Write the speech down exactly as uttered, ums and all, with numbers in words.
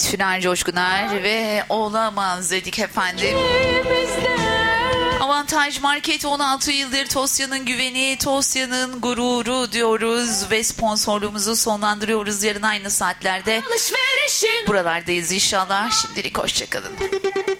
Lütfüner Coşkuner ve olamaz dedik efendim. Avantaj Market on altı yıldır Tosya'nın güveni, Tosya'nın gururu diyoruz ve sponsorluğumuzu sonlandırıyoruz. Yarın aynı saatlerde buralardayız inşallah. Şimdilik hoşçakalın.